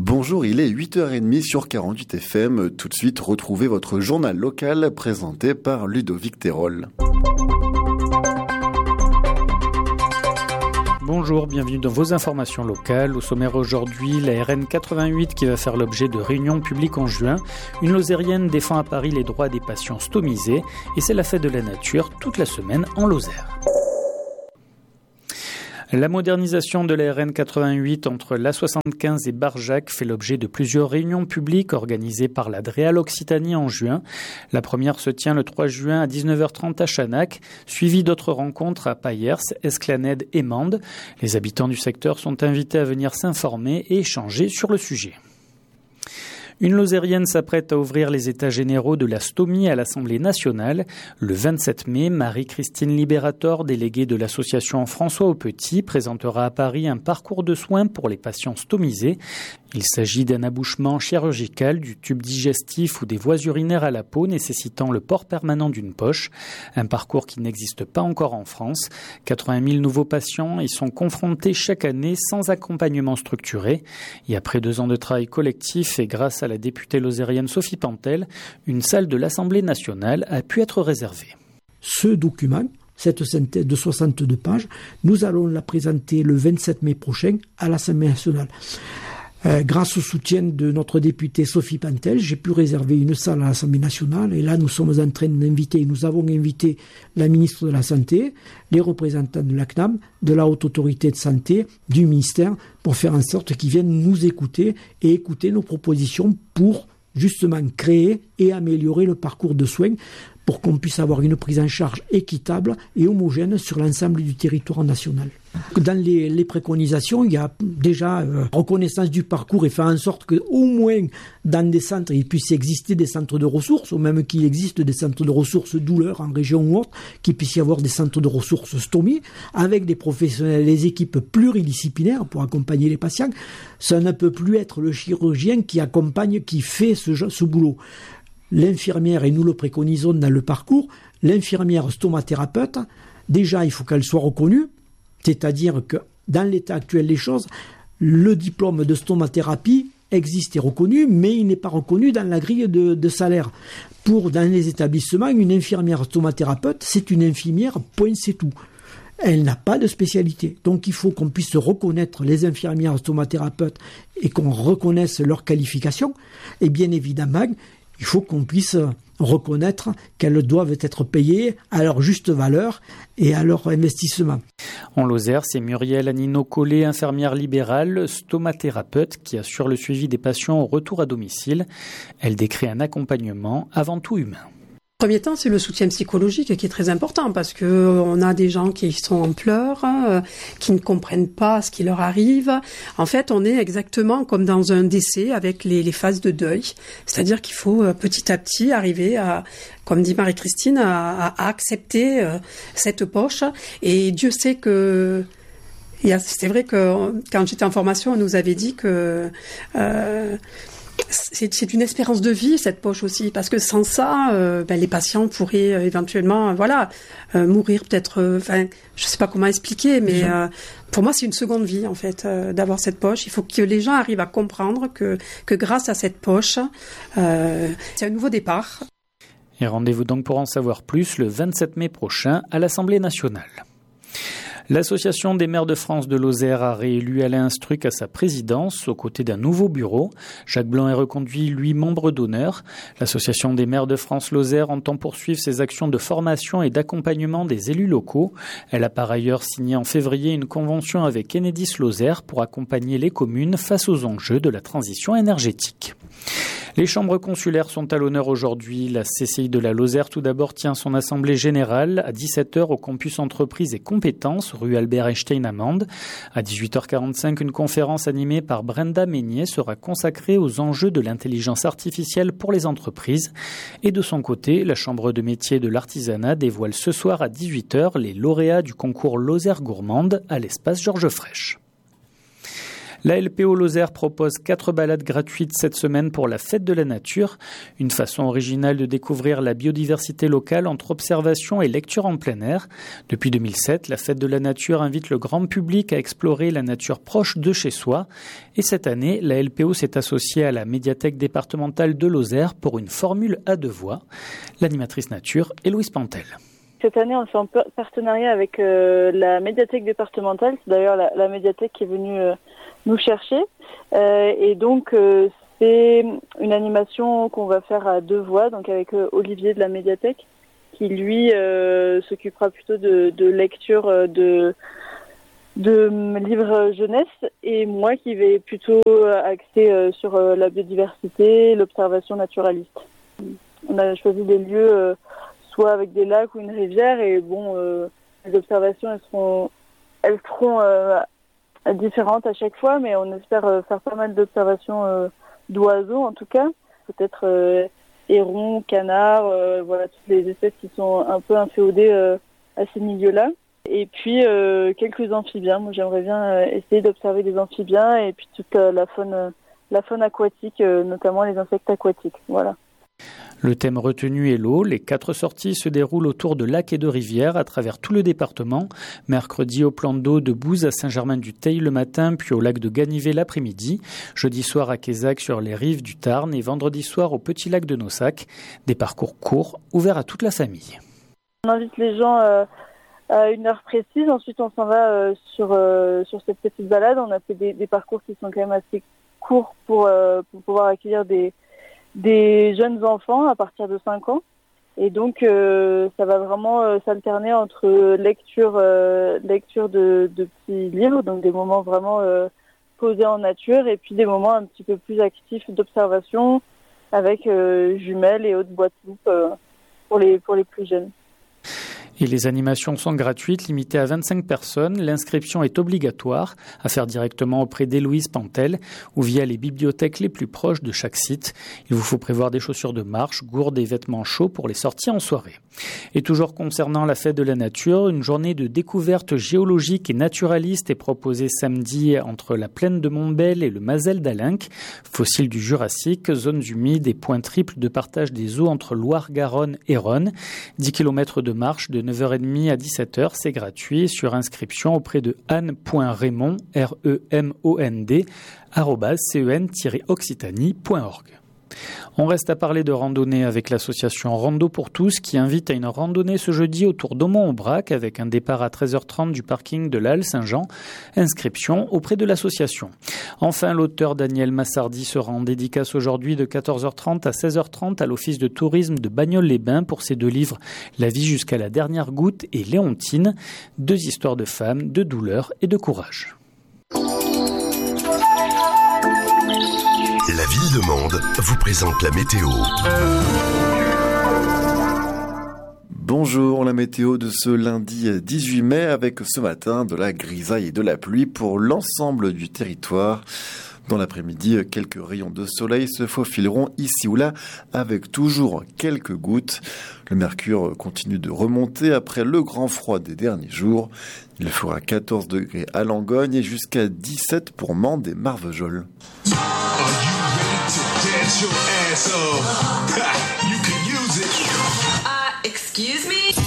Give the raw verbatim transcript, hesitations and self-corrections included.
Bonjour, il est huit heures trente sur quarante-huit F M. Tout de suite, retrouvez votre journal local présenté par Ludovic Terol. Bonjour, bienvenue dans vos informations locales. Au sommaire aujourd'hui, la R N quatre-vingt-huit qui va faire l'objet de réunions publiques en juin. Une Lozérienne défend à Paris les droits des patients stomisés et c'est la fête de la nature toute la semaine en Lozère. La modernisation de la R N quatre-vingt-huit entre l'A soixante-quinze et Barjac fait l'objet de plusieurs réunions publiques organisées par la Dreal Occitanie en juin. La première se tient le trois juin à dix-neuf heures trente à Chanac, suivie d'autres rencontres à Payers, Esclanède et Mende. Les habitants du secteur sont invités à venir s'informer et échanger sur le sujet. Une Lozérienne s'apprête à ouvrir les états généraux de la stomie à l'Assemblée nationale. Le vingt-sept mai, Marie-Christine Liberator, déléguée de l'association François Aupetit, présentera à Paris un parcours de soins pour les patients stomisés. Il s'agit d'un abouchement chirurgical du tube digestif ou des voies urinaires à la peau nécessitant le port permanent d'une poche. Un parcours qui n'existe pas encore en France. quatre-vingt mille nouveaux patients y sont confrontés chaque année sans accompagnement structuré. Et après deux ans de travail collectif et grâce à la députée lozérienne Sophie Pantel, une salle de l'Assemblée nationale a pu être réservée. Ce document, cette synthèse de soixante-deux pages, nous allons la présenter le vingt-sept mai prochain à l'Assemblée nationale. Euh, grâce au soutien de notre députée Sophie Pantel, j'ai pu réserver une salle à l'Assemblée nationale et là nous sommes en train d'inviter, nous avons invité la ministre de la Santé, les représentants de l'A C N A M, de la Haute Autorité de Santé, du ministère, pour faire en sorte qu'ils viennent nous écouter et écouter nos propositions pour justement créer et améliorer le parcours de soins pour qu'on puisse avoir une prise en charge équitable et homogène sur l'ensemble du territoire national. Dans les, les préconisations, il y a déjà euh, reconnaissance du parcours et faire en sorte qu'au moins dans des centres, il puisse exister des centres de ressources, ou même qu'il existe des centres de ressources douleurs en région ou autre, qu'il puisse y avoir des centres de ressources stomie, avec des professionnels, des équipes pluridisciplinaires pour accompagner les patients. Ça ne peut plus être le chirurgien qui accompagne, qui fait ce, ce boulot. L'infirmière, et nous le préconisons dans le parcours, l'infirmière stomathérapeute, déjà il faut qu'elle soit reconnue, c'est-à-dire que dans l'état actuel des choses, le diplôme de stomathérapie existe et reconnu, mais il n'est pas reconnu dans la grille de, de salaire. Pour, dans les établissements, une infirmière stomathérapeute, c'est une infirmière, point, c'est tout. Elle n'a pas de spécialité. Donc il faut qu'on puisse reconnaître les infirmières stomathérapeutes et qu'on reconnaisse leurs qualifications. Et bien évidemment, il faut qu'on puisse reconnaître qu'elles doivent être payées à leur juste valeur et à leur investissement. En Lozère, c'est Muriel Anino-Collet, infirmière libérale, stomathérapeute, qui assure le suivi des patients au retour à domicile. Elle décrit un accompagnement avant tout humain. En premier temps, c'est le soutien psychologique qui est très important parce que on a des gens qui sont en pleurs, euh, qui ne comprennent pas ce qui leur arrive. En fait, on est exactement comme dans un décès avec les, les phases de deuil. C'est-à-dire qu'il faut euh, petit à petit arriver à, comme dit Marie-Christine, à, à accepter euh, cette poche. Et Dieu sait que c'est vrai que quand j'étais en formation, on nous avait dit que euh, C'est, c'est une espérance de vie, cette poche aussi, parce que sans ça, euh, ben, les patients pourraient euh, éventuellement, euh, voilà, euh, mourir peut-être. Enfin, euh, je sais pas comment expliquer, mais euh, pour moi, c'est une seconde vie en fait euh, d'avoir cette poche. Il faut que les gens arrivent à comprendre que que grâce à cette poche, euh, c'est un nouveau départ. Et rendez-vous donc pour en savoir plus le vingt-sept mai prochain à l'Assemblée nationale. L'Association des maires de France de Lozère a réélu Alain Struck à sa présidence aux côtés d'un nouveau bureau. Jacques Blanc est reconduit, lui, membre d'honneur. L'Association des maires de France Lozère entend poursuivre ses actions de formation et d'accompagnement des élus locaux. Elle a par ailleurs signé en février une convention avec Enedis Lozère pour accompagner les communes face aux enjeux de la transition énergétique. Les chambres consulaires sont à l'honneur aujourd'hui. La C C I de la Lozère, tout d'abord, tient son assemblée générale à dix-sept heures au campus entreprises et compétences, rue Albert Einstein à Mende. À dix-huit heures quarante-cinq, une conférence animée par Brenda Meignier sera consacrée aux enjeux de l'intelligence artificielle pour les entreprises. Et de son côté, la Chambre de métiers de l'artisanat dévoile ce soir à dix-huit heures les lauréats du concours Lozère gourmande à l'espace Georges Frêche. La L P O Lozère propose quatre balades gratuites cette semaine pour la fête de la nature, une façon originale de découvrir la biodiversité locale entre observation et lecture en plein air. Depuis deux mille sept, la fête de la nature invite le grand public à explorer la nature proche de chez soi. Et cette année, la L P O s'est associée à la médiathèque départementale de Lozère pour une formule à deux voix. L'animatrice nature est Louise Pantel. Cette année, on fait en partenariat avec euh, la médiathèque départementale. C'est d'ailleurs la, la médiathèque qui est venue euh, nous chercher. Euh, et donc, euh, c'est une animation qu'on va faire à deux voix, donc avec euh, Olivier de la médiathèque, qui lui euh, s'occupera plutôt de, de lecture euh, de, de livres jeunesse, et moi qui vais plutôt axer euh, sur euh, la biodiversité, l'observation naturaliste. On a choisi des lieux euh, soit avec des lacs ou une rivière, et bon, euh, les observations elles seront, elles seront euh, différentes à chaque fois, mais on espère euh, faire pas mal d'observations euh, d'oiseaux en tout cas, peut-être euh, hérons, canards, euh, voilà toutes les espèces qui sont un peu inféodées euh, à ces milieux-là. Et puis euh, quelques amphibiens. Moi, j'aimerais bien euh, essayer d'observer des amphibiens et puis toute euh, la faune, euh, la faune aquatique, euh, notamment les insectes aquatiques. Voilà. Le thème retenu est l'eau. Les quatre sorties se déroulent autour de lacs et de rivières à travers tout le département. Mercredi au plan d'eau de Bouze à Saint-Germain-du-Teil le matin, puis au lac de Ganivet l'après-midi. Jeudi soir à Quézac sur les rives du Tarn et vendredi soir au petit lac de Nossac. Des parcours courts, ouverts à toute la famille. On invite les gens euh, à une heure précise. Ensuite, on s'en va euh, sur, euh, sur cette petite balade. On a fait des, des parcours qui sont quand même assez courts pour, euh, pour pouvoir accueillir des des jeunes enfants à partir de cinq ans, et donc euh, ça va vraiment euh, s'alterner entre lecture euh, lecture de, de petits livres, donc des moments vraiment euh, posés en nature, et puis des moments un petit peu plus actifs d'observation avec euh, jumelles et autres boîtes loupe euh, pour les pour les plus jeunes. Et les animations sont gratuites, limitées à vingt-cinq personnes. L'inscription est obligatoire, à faire directement auprès d'Héloïse Pantel ou via les bibliothèques les plus proches de chaque site. Il vous faut prévoir des chaussures de marche, gourdes et vêtements chauds pour les sorties en soirée. Et toujours concernant la fête de la nature, une journée de découverte géologique et naturaliste est proposée samedi entre la plaine de Montbel et le Mazel d'Alinck. Fossiles du Jurassique, zones humides et points triples de partage des eaux entre Loire-Garonne et Rhône. dix kilomètres de marche de neuf heures trente à dix-sept heures, c'est gratuit, sur inscription auprès de anne.raymond, R E M O N D, arobase cen tiret occitanie point org. On reste à parler de randonnée avec l'association Rando pour tous qui invite à une randonnée ce jeudi autour d'Aumont-Aubrac avec un départ à treize heures trente du parking de la Halle Saint-Jean. Inscription auprès de l'association. Enfin, l'auteur Daniel Massardi sera en dédicace aujourd'hui de quatorze heures trente à seize heures trente à l'office de tourisme de Bagnoles-les-Bains pour ses deux livres La vie jusqu'à la dernière goutte et Léontine, deux histoires de femmes, de douleur et de courage. La ville de Mende vous présente la météo. Bonjour, la météo de ce lundi dix-huit mai avec ce matin de la grisaille et de la pluie pour l'ensemble du territoire. Dans l'après-midi, quelques rayons de soleil se faufileront ici ou là avec toujours quelques gouttes. Le mercure continue de remonter après le grand froid des derniers jours. Il fera quatorze degrés à Langogne et jusqu'à dix-sept pour Mende et Marvejols. Dance your ass off. You can use it. Uh, excuse me?